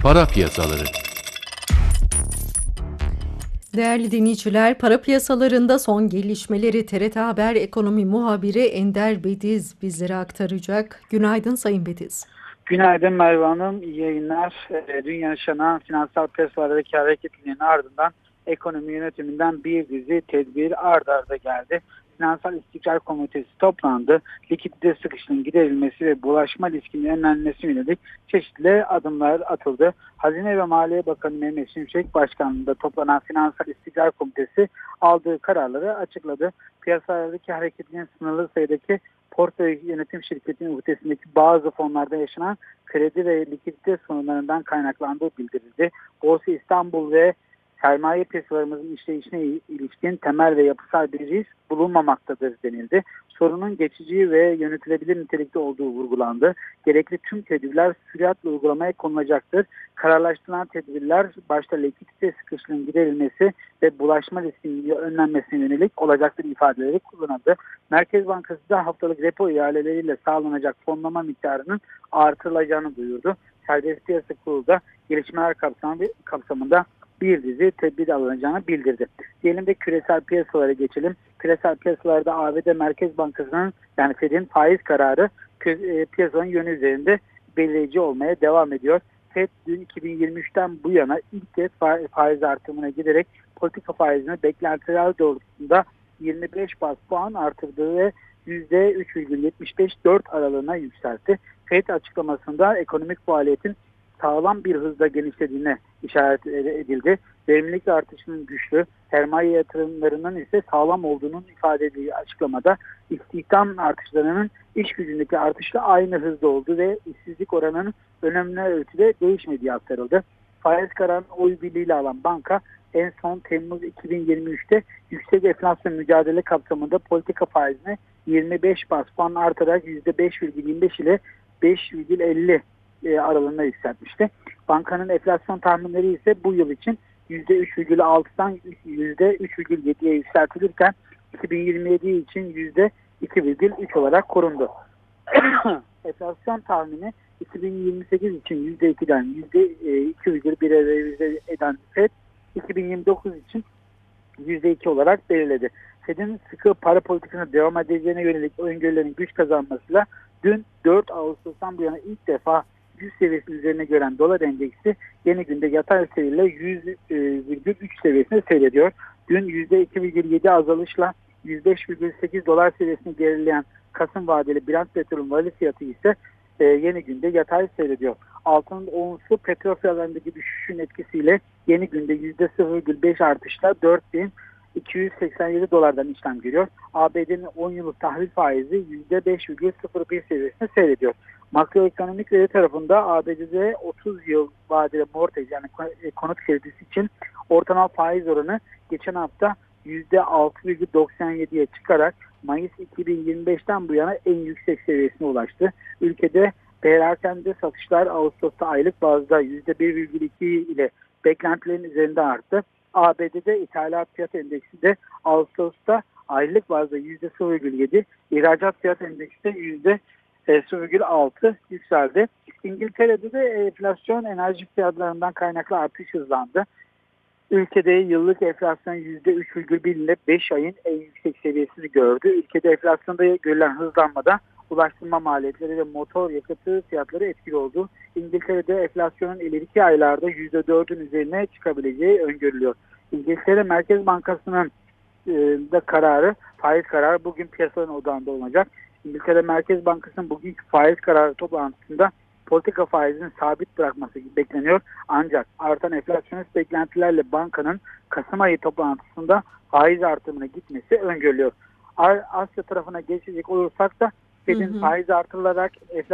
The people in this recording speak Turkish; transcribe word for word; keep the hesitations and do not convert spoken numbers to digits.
Para piyasaları. Değerli dinleyiciler, para piyasalarında son gelişmeleri T R T Haber Ekonomi muhabiri Ender Bediz bizlere aktaracak. Günaydın Sayın Bediz. Günaydın Merve Hanım, iyi yayınlar. E, Dün yaşanan finansal piyasalardaki hareketliliğin ardından ekonomi yönetiminden bir dizi tedbir ard arda geldi. Finansal İstikrar Komitesi toplandı. Likidite sıkışının giderilmesi ve bulaşma riskinin önlenmesi yönelik çeşitli adımlar atıldı. Hazine ve Maliye Bakanı Mehmet Şimşek başkanlığında toplanan Finansal İstikrar Komitesi aldığı kararları açıkladı. Piyasalardaki hareketliliğin sınırlı sayıdaki portföy yönetim şirketinin ötesindeki bazı fonlarda yaşanan kredi ve likidite sorunlarından kaynaklandığı bildirildi. Borsa İstanbul ve sermaye piyasalarımızın işleyişine ilişkin temel ve yapısal bir risk bulunmamaktadır denildi. Sorunun geçici ve yönetilebilir nitelikte olduğu vurgulandı. Gerekli tüm tedbirler süratle uygulamaya konulacaktır. Kararlaştırılan tedbirler başta likidite sıkışlığının giderilmesi ve bulaşma riskinin önlenmesine yönelik olacaktır ifadeleri kullanıldı. Merkez Bankası da haftalık repo ihaleleriyle sağlanacak fonlama miktarının artırılacağını duyurdu. Serbest Piyasa Kurulu da gelişmeler kapsamında bir dizi tedbir alınacağını bildirdi. Diyelim de küresel piyasalara geçelim. Küresel piyasalarda A B D Merkez Bankası'nın yani Fed'in faiz kararı piyasanın yönü üzerinde belirleyici olmaya devam ediyor. Fed dün iki bin yirmi üçten bu yana ilk kez faiz artımına giderek politika faizini beklentiler doğrultusunda yirmi beş baz puan artırdığı ve yüzde üç virgül yetmiş beş dört aralığına yükseltti. Fed açıklamasında ekonomik faaliyetin sağlam bir hızla genişlediğine işaret edildi. Verimlilik artışının güçlü, sermaye yatırımlarının ise sağlam olduğunun ifade edildiği açıklamada istihdam artışlarının iş gücündeki artışla aynı hızda olduğu ve işsizlik oranının önemli ölçüde değişmediği aktarıldı. Faiz kararını oy birliğiyle alan banka en son Temmuz iki bin yirmi üçte yüksek enflasyon mücadele kapsamında politika faizini yirmi beş baz puan artarak yüzde beş virgül yirmi beş ile beş virgül elli aralığına yükseltmişti. Bankanın enflasyon tahminleri ise bu yıl için yüzde üç virgül altıdan yüzde üç virgül yediye yükseltilirken iki bin yirmi yedi için yüzde iki virgül üç olarak korundu. Enflasyon tahmini iki bin yirmi sekiz için yüzde ikiden yüzde iki virgül bire revize eden Fed iki bin yirmi dokuz için yüzde iki olarak belirledi. Fed'in sıkı para politikasına devam edeceğine yönelik öngörülerin güç kazanmasıyla dün dört Ağustos'tan bu yana ilk defa yüz seviyesinin üzerine gören dolar endeksi yeni günde yatay seviyeyle yüz virgül üç seviyesinde seyrediyor. Dün yüzde iki virgül yedi azalışla yüz beş virgül sekiz dolar seviyesini gerileyen Kasım vadeli Brent petrolün varil fiyatı ise e, yeni günde yatay seyrediyor. Altının onsu petrol fiyatlarındaki düşüşün etkisiyle yeni günde yüzde sıfır virgül beş artışla dört bin iki yüz seksen yedi dolardan işlem görüyor. A B D'nin on yıllık tahvil faizi yüzde beş virgül sıfır bir seviyesinde seyrediyor. Makroekonomik veri tarafında A B D'de otuz yıl vadeli mortgage yani konut kredisi için ortalama faiz oranı geçen hafta yüzde altı virgül doksan yediye çıkarak Mayıs iki bin yirmi beşten bu yana en yüksek seviyesine ulaştı. Ülkede perakende satışlar Ağustos'ta aylık bazda yüzde bir virgül iki ile beklentilerin üzerinde arttı. A B D'de ithalat fiyat endeksi de Ağustos'ta aylık bazda yüzde sıfır virgül yedi, ihracat fiyat endeksi de yüzde sıfır virgül altı yükseldi. İngiltere'de de enflasyon enerji fiyatlarından kaynaklı artış hızlandı. Ülkede yıllık enflasyon yüzde üç virgül bir ile beş ayın en yüksek seviyesini gördü. Ülkede enflasyonda görülen hızlanmada ulaştırma maliyetleri ve motor yakıtı fiyatları etkili oldu. İngiltere'de enflasyonun ileriki aylarda yüzde dördün üzerine çıkabileceği öngörülüyor. İngiltere Merkez Bankası'nın e, da kararı, faiz kararı bugün piyasaların odağında olacak. İngiltere Merkez Bankası'nın bugünkü faiz kararı toplantısında politika faizini sabit bırakması bekleniyor. Ancak artan enflasyonist beklentilerle bankanın Kasım ayı toplantısında faiz artımına gitmesi öngörülüyor. Asya tarafına geçecek olursak da Fed'in faiz artırılarak enflasyon